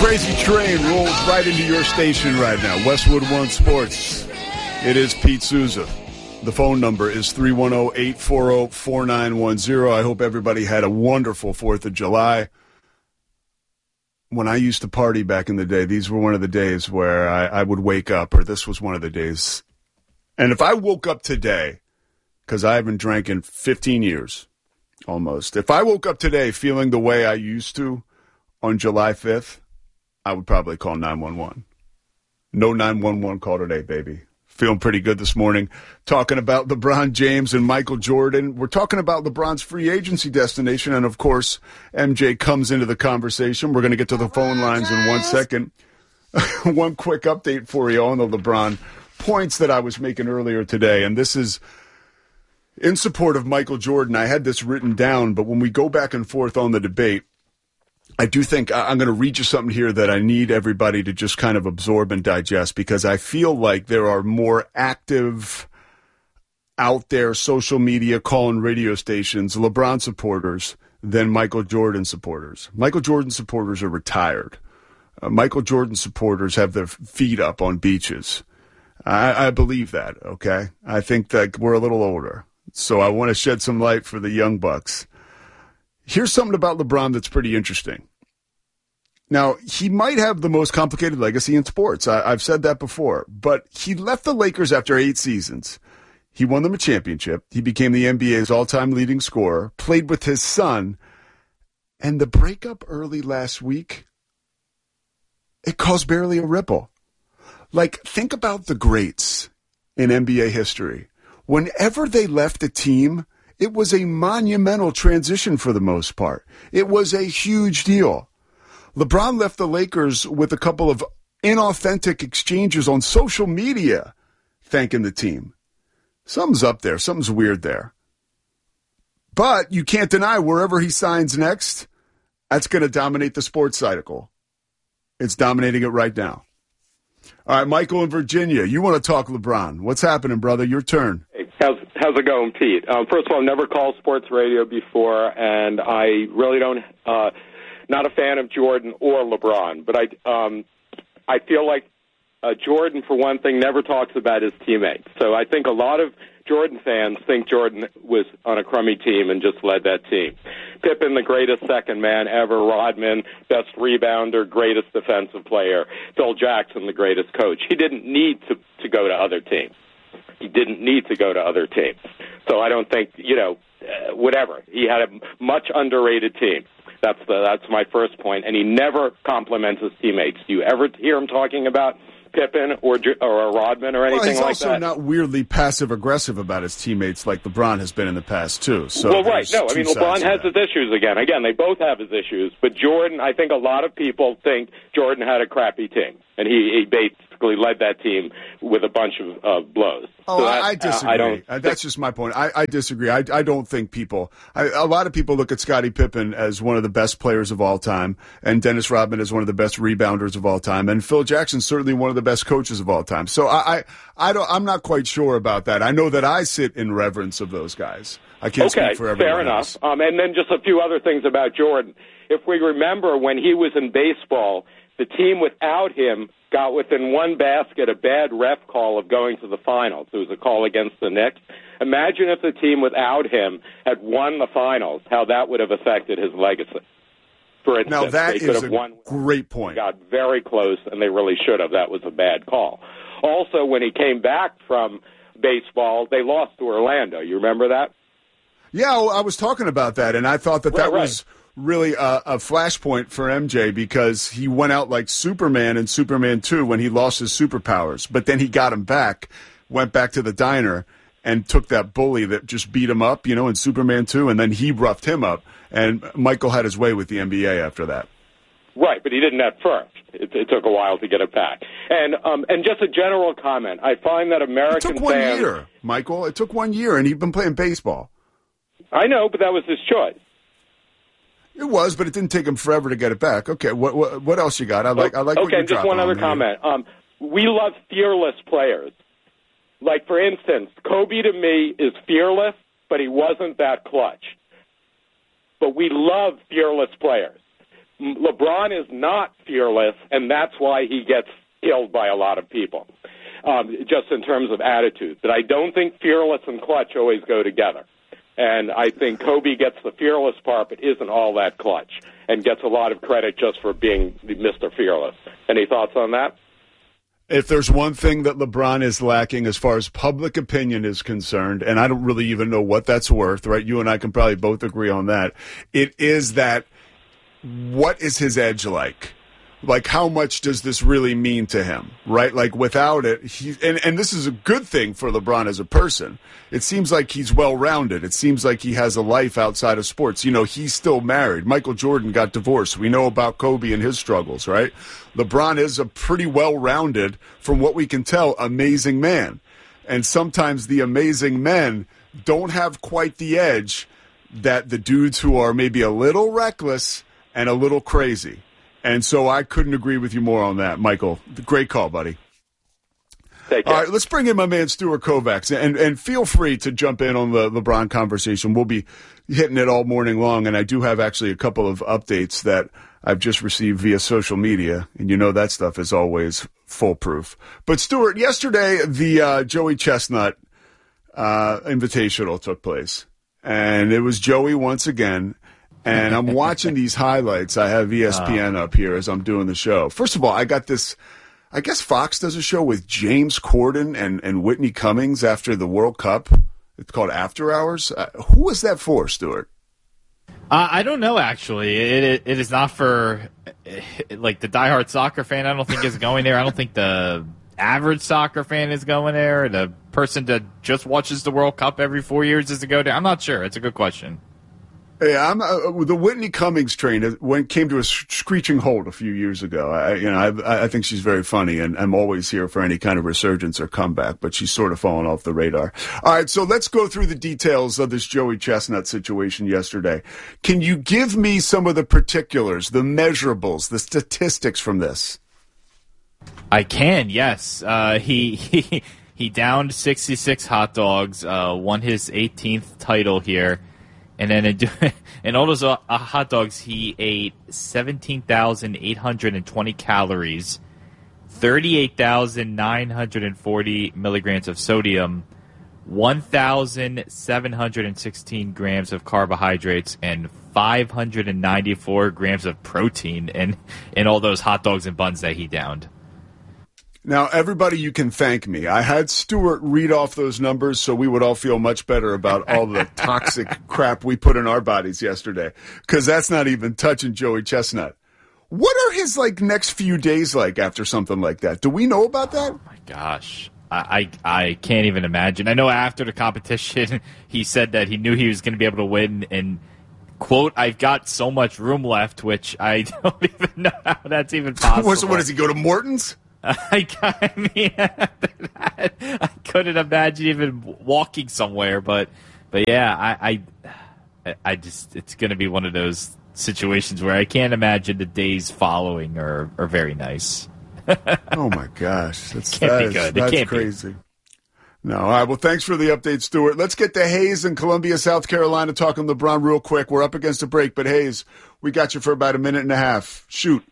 Crazy train rolls right into your station right now. Westwood One Sports. It is Pete Souza. The phone number is 310-840-4910. I hope everybody had a wonderful 4th of July. When I used to party back in the day, these were one of the days where I would wake up, or this was one of the days. And if I woke up today, because I haven't drank in 15 years, almost. If I woke up today feeling the way I used to on July 5th, I would probably call 911. No 911 call today, baby. Feeling pretty good this morning. Talking about LeBron James and Michael Jordan. We're talking about LeBron's free agency destination, and, of course, MJ comes into the conversation. We're going to get to the phone lines in 1 second. One quick update for you on the LeBron points that I was making earlier today, and this is in support of Michael Jordan. I had this written down, but when we go back and forth on the debate, I do think I'm going to read you something here that I need everybody to just kind of absorb and digest, because I feel like there are more active out there social media call-in radio stations, LeBron supporters, than Michael Jordan supporters. Michael Jordan supporters are retired. Michael Jordan supporters have their feet up on beaches. I believe that, okay? I think that we're a little older. So I want to shed some light for the young bucks. Here's something about LeBron that's pretty interesting. Now, he might have the most complicated legacy in sports. I've said that before. But he left the Lakers after 8 seasons. He won them a championship. He became the NBA's all-time leading scorer, played with his son. And the breakup early last week, it caused barely a ripple. Like, think about the greats in NBA history. Whenever they left a team, it was a monumental transition for the most part. It was a huge deal. LeBron left the Lakers with a couple of inauthentic exchanges on social media thanking the team. Something's up there. Something's weird there. But you can't deny wherever he signs next, that's going to dominate the sports cycle. It's dominating it right now. All right, Michael in Virginia, you want to talk LeBron. What's happening, brother? Your turn. How's it going, Pete? First of all, I've never called sports radio before, and I really don't, not a fan of Jordan or LeBron. But I feel like Jordan, for one thing, never talks about his teammates. So I think a lot of Jordan fans think Jordan was on a crummy team and just led that team. Pippen, the greatest second man ever. Rodman, best rebounder, greatest defensive player. Phil Jackson, the greatest coach. He didn't need to go to other teams. He didn't need to go to other teams. So I don't think, whatever. He had a much underrated team. That's my first point. And he never compliments his teammates. Do you ever hear him talking about Pippen or Rodman or anything like that? He's also not weirdly passive-aggressive about his teammates like LeBron has been in the past, too. So well, right. No, I mean, LeBron has his issues again. Again, they both have his issues. But Jordan, I think a lot of people think Jordan had a crappy team. And he basically led that team with a bunch of blows. Oh, so I disagree. That's just my point. I disagree. I don't think people – a lot of people look at Scottie Pippen as one of the best players of all time, and Dennis Rodman as one of the best rebounders of all time, and Phil Jackson's certainly one of the best coaches of all time. So I'm not quite sure about that. I know that I sit in reverence of those guys. I can't speak for everyone fair else. Enough. And then just a few other things about Jordan. If we remember when he was in baseball, the team without him got within one basket a bad ref call of going to the finals. It was a call against the Knicks. Imagine if the team without him had won the finals, how that would have affected his legacy. For instance, now that they could is have a won, great point. Got very close, and they really should have. That was a bad call. Also, when he came back from baseball, they lost to Orlando. You remember that? Yeah, I was talking about that, and I thought that was really a flashpoint for MJ because he went out like Superman in Superman 2 when he lost his superpowers. But then he got him back, went back to the diner, and took that bully that just beat him up, in Superman 2, and then he roughed him up. And Michael had his way with the NBA after that. Right, but he didn't at first. It took a while to get it back. And just a general comment. I find that American fans... It took 1 year, Michael. It took 1 year, and he'd been playing baseball. I know, but that was his choice. It was, but it didn't take him forever to get it back. Okay, what else you got? I like. What you're okay, just one other comment. We love fearless players. Like, for instance, Kobe to me is fearless, but he wasn't that clutch. But we love fearless players. LeBron is not fearless, and that's why he gets killed by a lot of people, just in terms of attitude. But I don't think fearless and clutch always go together. And I think Kobe gets the fearless part, but isn't all that clutch, and gets a lot of credit just for being Mr. Fearless. Any thoughts on that? If there's one thing that LeBron is lacking as far as public opinion is concerned, and I don't really even know what that's worth, right? You and I can probably both agree on that. It is that, what is his edge like? Like, how much does this really mean to him, right? Like, without it, and this is a good thing for LeBron as a person. It seems like he's well-rounded. It seems like he has a life outside of sports. You know, he's still married. Michael Jordan got divorced. We know about Kobe and his struggles, right? LeBron is a pretty well-rounded, from what we can tell, amazing man. And sometimes the amazing men don't have quite the edge that the dudes who are maybe a little reckless and a little crazy. And so I couldn't agree with you more on that, Michael. Great call, buddy. Take care. All right, let's bring in my man Stuart Kovacs, and feel free to jump in on the LeBron conversation. We'll be hitting it all morning long, and I do have actually a couple of updates that I've just received via social media, and you know that stuff is always foolproof. But Stuart, yesterday the Joey Chestnut Invitational took place, and it was Joey once again. And I'm watching these highlights. I have ESPN up here as I'm doing the show. First of all, I got this, I guess Fox does a show with James Corden and Whitney Cummings after the World Cup. It's called After Hours. Who is that for, Stuart? I don't know, actually. It is not for, like, the diehard soccer fan. I don't think is going there. I don't think the average soccer fan is going there. The person that just watches the World Cup every 4 years is to go there. I'm not sure. It's a good question. Yeah, the Whitney Cummings train came to a screeching halt a few years ago. I think she's very funny, and I'm always here for any kind of resurgence or comeback, but she's sort of fallen off the radar. All right, so let's go through the details of this Joey Chestnut situation yesterday. Can you give me some of the particulars, the measurables, the statistics from this? I can, yes. He downed 66 hot dogs, won his 18th title here. And then in all those hot dogs, he ate 17,820 calories, 38,940 milligrams of sodium, 1,716 grams of carbohydrates, and 594 grams of protein in all those hot dogs and buns that he downed. Now, everybody, you can thank me. I had Stuart read off those numbers so we would all feel much better about all the toxic crap we put in our bodies yesterday, because that's not even touching Joey Chestnut. What are his next few days like after something like that? Do we know about that? Oh, my gosh. I can't even imagine. I know after the competition, he said that he knew he was going to be able to win and, quote, I've got so much room left, which I don't even know how that's even possible. So what, does he go to Morton's? I mean, after that, I couldn't imagine even walking somewhere, but yeah, I just, it's going to be one of those situations where I can't imagine the days following are very nice. Oh my gosh, that's crazy. No, all right. Well, thanks for the update, Stuart. Let's get to Hayes in Columbia, South Carolina, talking LeBron real quick. We're up against a break, but Hayes, we got you for about a minute and a half. Shoot.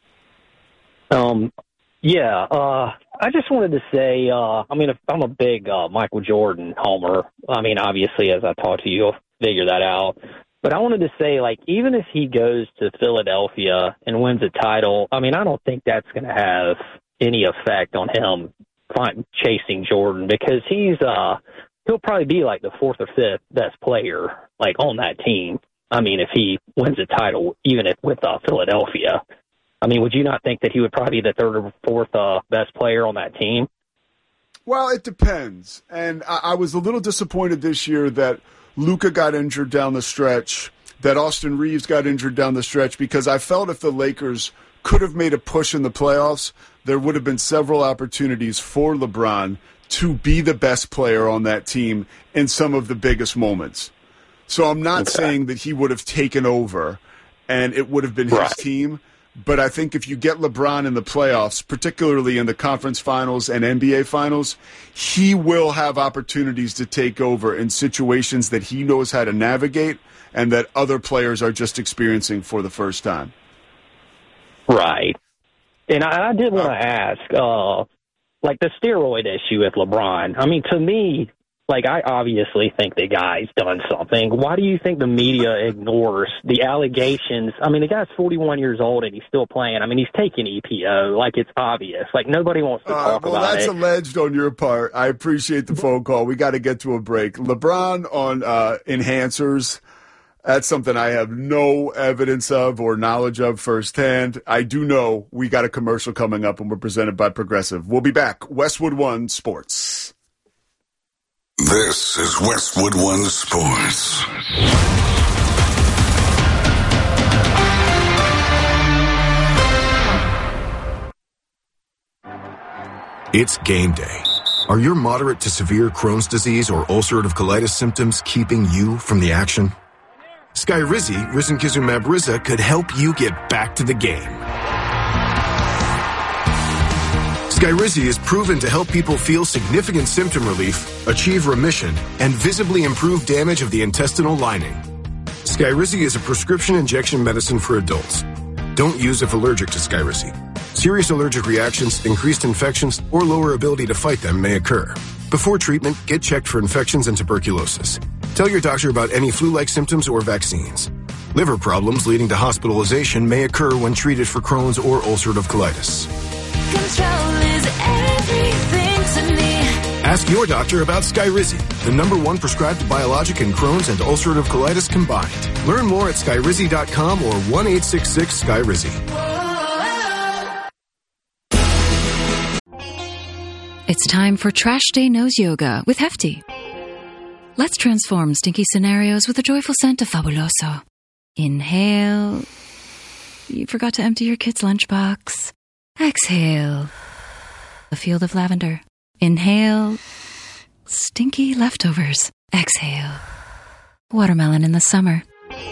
Yeah, I just wanted to say, I'm a big Michael Jordan homer. I mean, obviously, as I talk to you, you'll figure that out. But I wanted to say, even if he goes to Philadelphia and wins a title, I don't think that's going to have any effect on him chasing Jordan, because he'll probably be the fourth or fifth best player on that team. If he wins a title, even with Philadelphia. Would you not think that he would probably be the third or fourth best player on that team? Well, it depends. And I was a little disappointed this year that Luka got injured down the stretch, that Austin Reeves got injured down the stretch, because I felt if the Lakers could have made a push in the playoffs, there would have been several opportunities for LeBron to be the best player on that team in some of the biggest moments. So I'm not saying that he would have taken over and it would have been his team. But I think if you get LeBron in the playoffs, particularly in the conference finals and NBA finals, he will have opportunities to take over in situations that he knows how to navigate and that other players are just experiencing for the first time. Right. And I did want to ask, like the steroid issue with LeBron. I mean, to me, like, I obviously think the guy's done something. Why do you think the media ignores the allegations? I mean, the guy's 41 years old and he's still playing. I mean, he's taking EPO. Like, it's obvious. Like, nobody wants to talk about it. Well, that's alleged on your part. I appreciate the phone call. We got to get to a break. LeBron on enhancers, that's something I have no evidence of or knowledge of firsthand. I do know we got a commercial coming up and we're presented by Progressive. We'll be back. Westwood One Sports. This is Westwood One Sports. It's game day. Are your moderate to severe Crohn's disease or ulcerative colitis symptoms keeping you from the action? Skyrizi, risankizumab Riza, could help you get back to the game. Skyrizi is proven to help people feel significant symptom relief, achieve remission, and visibly improve damage of the intestinal lining. Skyrizi is a prescription injection medicine for adults. Don't use if allergic to Skyrizi. Serious allergic reactions, increased infections, or lower ability to fight them may occur. Before treatment, get checked for infections and tuberculosis. Tell your doctor about any flu-like symptoms or vaccines. Liver problems leading to hospitalization may occur when treated for Crohn's or ulcerative colitis. Control is everything to me. Ask your doctor about Skyrizi, the #1 prescribed biologic in Crohn's and ulcerative colitis combined. Learn more at skyrizi.com or 1-866-SKYRIZI. It's time for Trash Day Nose Yoga with Hefty. Let's transform stinky scenarios with a joyful scent of Fabuloso. Inhale. You forgot to empty your kid's lunchbox. Exhale. A field of lavender. Inhale. Stinky leftovers. Exhale. Watermelon in the summer.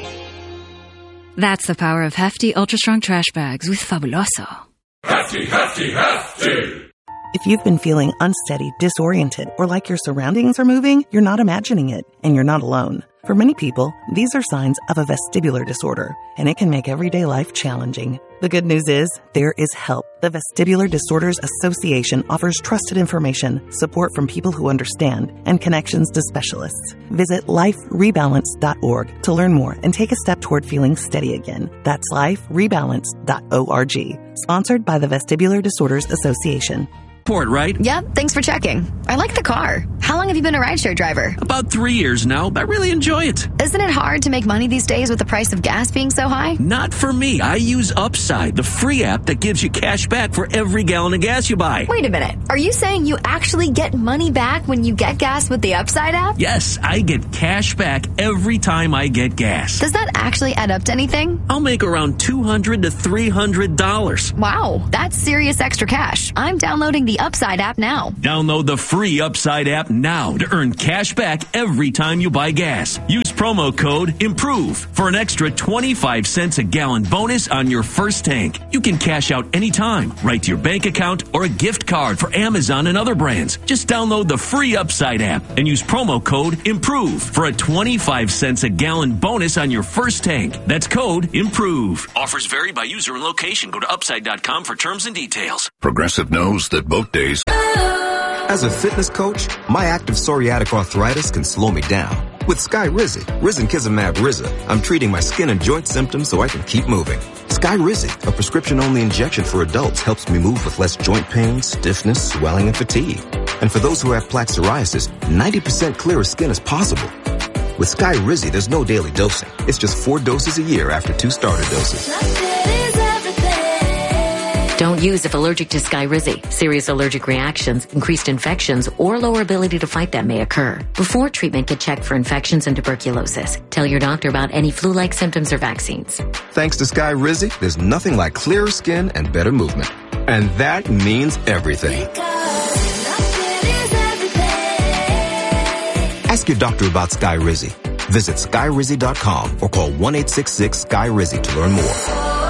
That's the power of Hefty Ultra Strong Trash Bags with Fabuloso. Hefty, hefty, hefty! If you've been feeling unsteady, disoriented, or like your surroundings are moving, you're not imagining it, and you're not alone. For many people, these are signs of a vestibular disorder, and it can make everyday life challenging. The good news is, there is help. The Vestibular Disorders Association offers trusted information, support from people who understand, and connections to specialists. Visit liferebalance.org to learn more and take a step toward feeling steady again. That's liferebalance.org. Sponsored by the Vestibular Disorders Association. Right? Yep, thanks for checking. I like the car. How long have you been a rideshare driver? About 3 years now. I really enjoy it. Isn't it hard to make money these days with the price of gas being so high? Not for me. I use Upside, the free app that gives you cash back for every gallon of gas you buy. Wait a minute. Are you saying you actually get money back when you get gas with the Upside app? Yes, I get cash back every time I get gas. Does that actually add up to anything? I'll make around $200 to $300. Wow, that's serious extra cash. I'm downloading the Upside app now. Download the free Upside app now to earn cash back every time you buy gas. Use promo code IMPROVE for an extra 25 cents a gallon bonus on your first tank. You can cash out anytime, right to your bank account, or a gift card for Amazon and other brands. Just download the free Upside app and use promo code IMPROVE for a 25 cents a gallon bonus on your first tank. That's code IMPROVE. Offers vary by user and location. Go to Upside.com for terms and details. Progressive knows that boat days. As a fitness coach, my active psoriatic arthritis can slow me down. With Skyrizi, risankizumab Riza, I'm treating my skin and joint symptoms so I can keep moving. Skyrizi, a prescription-only injection for adults, helps me move with less joint pain, stiffness, swelling, and fatigue. And for those who have plaque psoriasis, 90% clearer skin is possible. With Skyrizi, there's no daily dosing. It's just 4 doses a year after 2 starter doses. Don't use if allergic to Skyrizi. Serious allergic reactions, increased infections, or lower ability to fight them may occur. Before treatment, get checked for infections and tuberculosis. Tell your doctor about any flu-like symptoms or vaccines. Thanks to Skyrizi, there's nothing like clearer skin and better movement. And that means everything. Ask your doctor about Skyrizi. Visit skyrizi.com or call 1-866-SKYRIZI to learn more.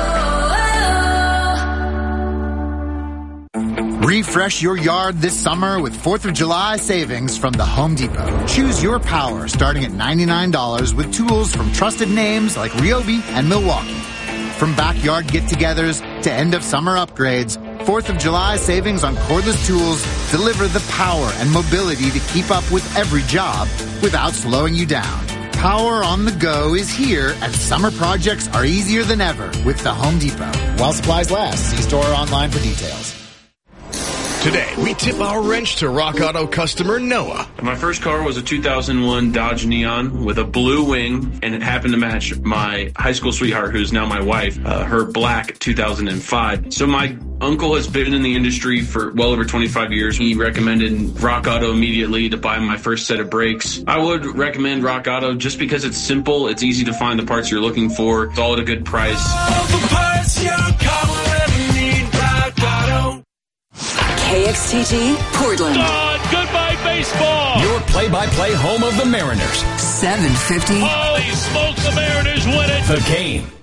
Refresh your yard this summer with 4th of July savings from the Home Depot. Choose your power starting at $99 with tools from trusted names like Ryobi and Milwaukee. From backyard get-togethers to end-of-summer upgrades, 4th of July savings on cordless tools deliver the power and mobility to keep up with every job without slowing you down. Power on the go is here, and summer projects are easier than ever with the Home Depot. While supplies last, see store or online for details. Today, we tip our wrench to Rock Auto customer Noah. My first car was a 2001 Dodge Neon with a blue wing, and it happened to match my high school sweetheart, who's now my wife, her black 2005. So my uncle has been in the industry for well over 25 years. He recommended Rock Auto immediately to buy my first set of brakes. I would recommend Rock Auto just because it's simple, it's easy to find the parts you're looking for, it's all at a good price. All the parts your car will ever need, Rock Auto. KXTG, Portland. Goodbye, baseball. Your play-by-play home of the Mariners. 750. Holy smokes, the Mariners win it. The Game.